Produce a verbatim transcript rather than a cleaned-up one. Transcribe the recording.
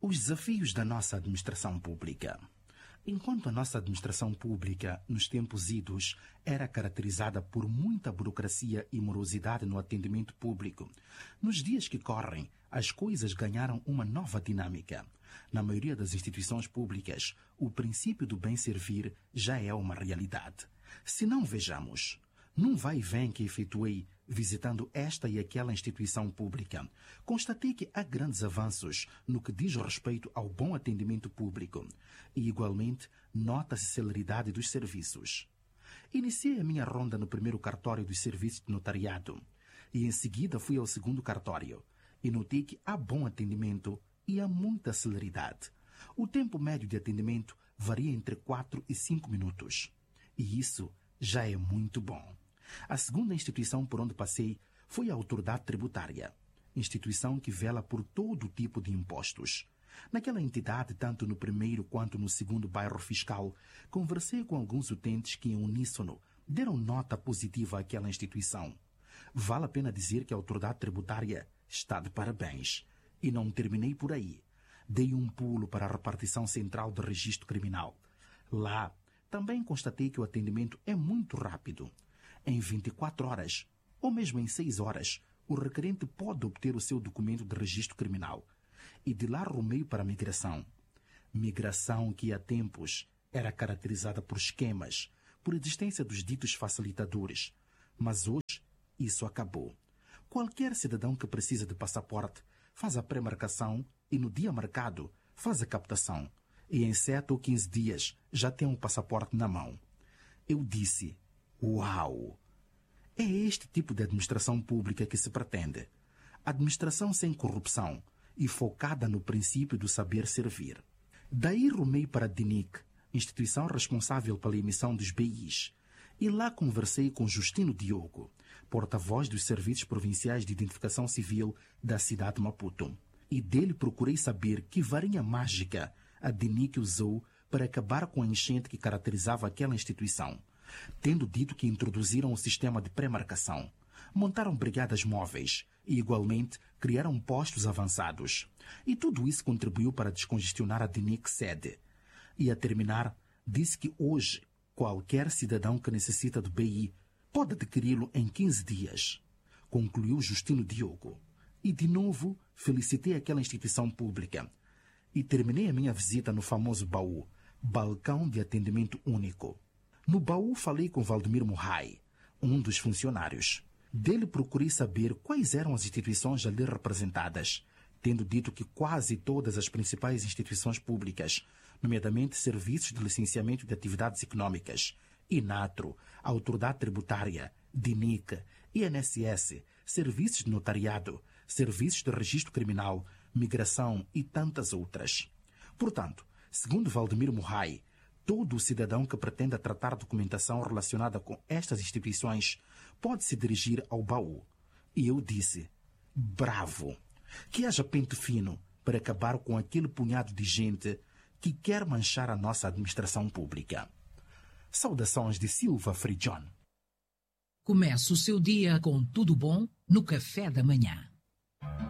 Os desafios da nossa administração pública. Enquanto a nossa administração pública, nos tempos idos, era caracterizada por muita burocracia e morosidade no atendimento público, nos dias que correm, as coisas ganharam uma nova dinâmica. Na maioria das instituições públicas, o princípio do bem servir já é uma realidade. Se não vejamos, num vai e vem que efetuei visitando esta e aquela instituição pública, constatei que há grandes avanços no que diz respeito ao bom atendimento público e, igualmente, nota-se celeridade dos serviços. Iniciei a minha ronda no primeiro cartório dos serviços de notariado e, em seguida, fui ao segundo cartório e notei que há bom atendimento e há muita celeridade. O tempo médio de atendimento varia entre quatro e cinco minutos. E isso já é muito bom. A segunda instituição por onde passei foi a Autoridade Tributária, instituição que vela por todo tipo de impostos. Naquela entidade, tanto no primeiro quanto no segundo bairro fiscal, conversei com alguns utentes que, em uníssono, deram nota positiva àquela instituição. Vale a pena dizer que a Autoridade Tributária está de parabéns. E não terminei por aí. Dei um pulo para a repartição central de registro criminal. Lá, também constatei que o atendimento é muito rápido. Em vinte e quatro horas, ou mesmo em seis horas, o requerente pode obter o seu documento de registro criminal. E de lá rumei para a migração. Migração que há tempos era caracterizada por esquemas, por existência dos ditos facilitadores. Mas hoje, isso acabou. Qualquer cidadão que precisa de passaporte faz a pré-marcação e no dia marcado faz a captação. E em sete ou quinze dias já tem um passaporte na mão. Eu disse, uau! É este tipo de administração pública que se pretende. Administração sem corrupção e focada no princípio do saber servir. Daí rumei para a D N I C, instituição responsável pela emissão dos B Is, e lá conversei com Justino Diogo, porta-voz dos Serviços Provinciais de Identificação Civil da cidade de Maputo. E dele procurei saber que varinha mágica a D N I C usou para acabar com a enchente que caracterizava aquela instituição, tendo dito que introduziram o sistema de pré-marcação, montaram brigadas móveis e, igualmente, criaram postos avançados. E tudo isso contribuiu para descongestionar a D N I C sede. E, a terminar, disse que hoje, qualquer cidadão que necessita do B I pode adquiri-lo em quinze dias, concluiu Justino Diogo. E, de novo, felicitei aquela instituição pública. E terminei a minha visita no famoso baú, balcão de atendimento único. No baú falei com Valdemir Murray, um dos funcionários. Dele procurei saber quais eram as instituições ali representadas, tendo dito que quase todas as principais instituições públicas, nomeadamente Serviços de Licenciamento de Atividades Econômicas, INATRO, Autoridade Tributária, D N I C, I N S S, Serviços de Notariado, Serviços de Registro Criminal, Migração e tantas outras. Portanto, segundo Valdemir Murray, todo cidadão que pretenda tratar documentação relacionada com estas instituições pode se dirigir ao baú. E eu disse, bravo! Que haja pente fino para acabar com aquele punhado de gente que quer manchar a nossa administração pública. Saudações de Silva Frijon. Comece o seu dia com tudo bom no café da manhã.